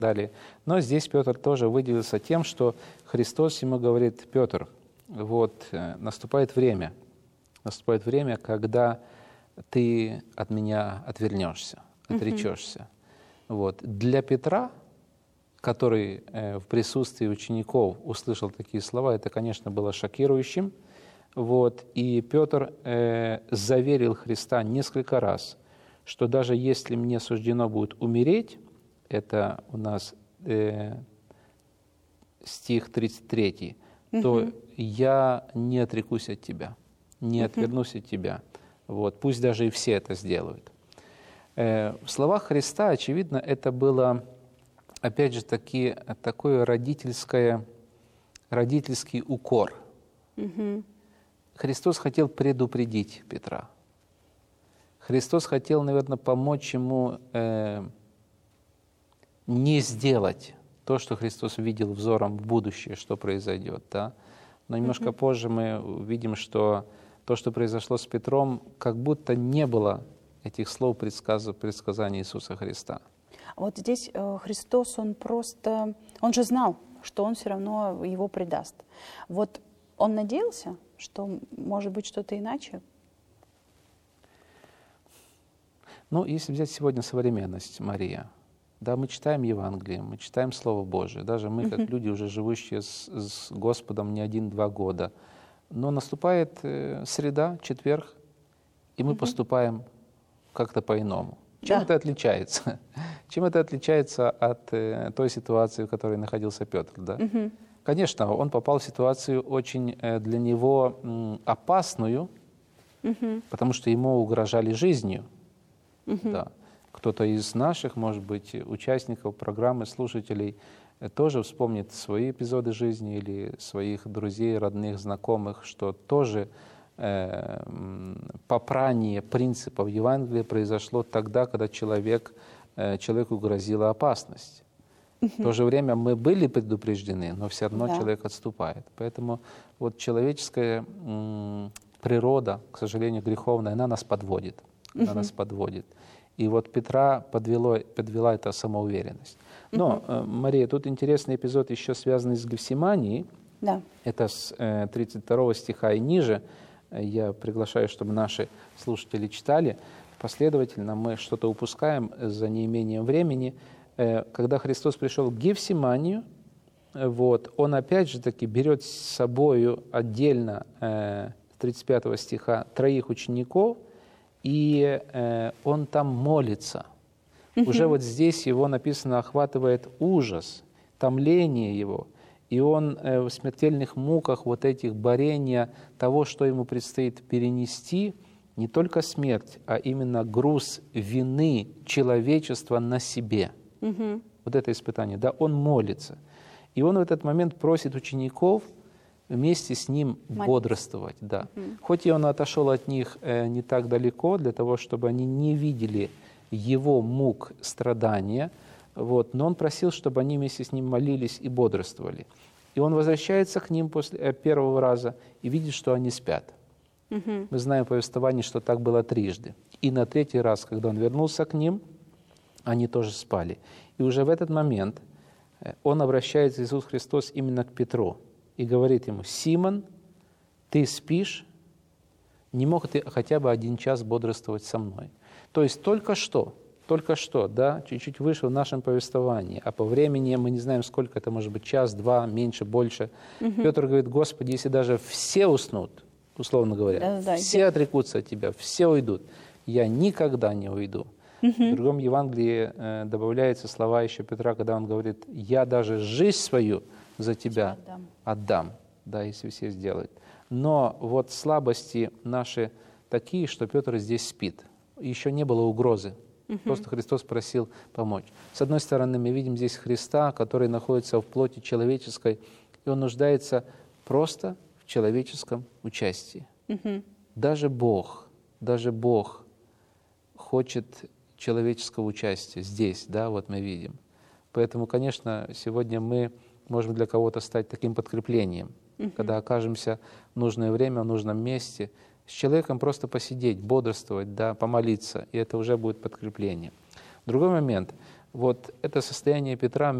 далее. Но здесь Петр тоже выделился тем, что Христос ему говорит: Петр, вот наступает время, когда ты от меня отвернешься, отречешься. Вот. Для Петра, который в присутствии учеников услышал такие слова, это, конечно, было шокирующим. Вот. И Петр заверил Христа несколько раз, что даже если мне суждено будет умереть, это у нас стих 33, то я не отрекусь от тебя, не отвернусь от тебя. Вот. Пусть даже и все это сделают. В словах Христа, очевидно, это было, опять же, такой родительский укор. Христос хотел предупредить Петра. Христос хотел, наверное, помочь ему не сделать то, что Христос видел взором в будущее, что произойдет. Да? Но немножко позже мы увидим, что то, что произошло с Петром, как будто не было этих слов предсказаний Иисуса Христа. Вот здесь Христос, он же знал, что он все равно его предаст. Вот он надеялся, что может быть что-то иначе? Ну, если взять сегодня современность, Мария, да, мы читаем Евангелие, мы читаем Слово Божие, даже мы, как люди, уже живущие с Господом не 1-2 года, но наступает среда, четверг, и мы поступаем как-то по-иному. Чем это отличается? Чем это отличается от той ситуации, в которой находился Петр? Да? Конечно, он попал в ситуацию очень для него опасную, потому что ему угрожали жизнью. Да. Кто-то из наших, может быть, участников программы, слушателей, тоже вспомнит свои эпизоды жизни или своих друзей, родных, знакомых, что тоже попрание принципов Евангелия произошло тогда, когда человеку грозила опасность. В то же время мы были предупреждены, но все равно человек отступает. Поэтому вот человеческая природа, к сожалению, греховная, она нас подводит. И вот Петра подвела эта самоуверенность. Но, Мария, тут интересный эпизод еще связанный с Гефсиманией. Да. Это с 32 стиха и ниже. Я приглашаю, чтобы наши слушатели читали. Последовательно мы что-то упускаем за неимением времени. Когда Христос пришел в Гефсиманию, вот, он опять же таки берет с собою отдельно, 35 стиха, 3 учеников, и он там молится. Уже вот здесь его, написано, охватывает ужас, томление его, и он в смертельных муках вот этих борения того, что ему предстоит перенести, не только смерть, а именно груз вины человечества на себе. Вот это испытание, да, он молится. И он в этот момент просит учеников вместе с ним бодрствовать. Да. Хоть и он отошел от них не так далеко, для того, чтобы они не видели его мук, страдания, вот, но он просил, чтобы они вместе с ним молились и бодрствовали. И он возвращается к ним после первого раза и видит, что они спят. Мы знаем в повествовании, что так было трижды. И на 3-й раз, когда он вернулся к ним, они тоже спали. И уже в этот момент он обращается, Иисус Христос, именно к Петру и говорит ему: «Симон, ты спишь? Не мог ты хотя бы 1 час бодрствовать со мной?» То есть только что, да, чуть-чуть выше в нашем повествовании, а по времени мы не знаем, сколько это может быть, час, 2, меньше, больше. Петр говорит: «Господи, если даже все уснут, условно говоря, все отрекутся от Тебя, все уйдут, я никогда не уйду». В другом Евангелии добавляются слова еще Петра, когда он говорит: «Я даже жизнь свою за тебя отдам, да, если все сделают». Но вот слабости наши такие, что Петр здесь спит. Еще не было угрозы. Просто Христос просил помочь. С одной стороны, мы видим здесь Христа, который находится в плоти человеческой, и он нуждается просто в человеческом участии. Даже Бог хочет человеческого участия здесь, да, вот мы видим. Поэтому, конечно, сегодня мы можем для кого-то стать таким подкреплением, когда окажемся в нужное время, в нужном месте, с человеком просто посидеть, бодрствовать, да, помолиться, и это уже будет подкрепление. Другой момент. Вот это состояние Петра